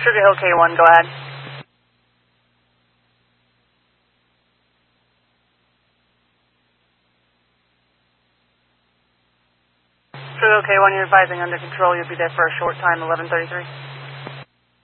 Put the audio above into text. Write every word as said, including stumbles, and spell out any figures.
Sugar Hill K one, go ahead. Sugar Hill K one, you're advising under control. You'll be there for a short time, eleven thirty-three.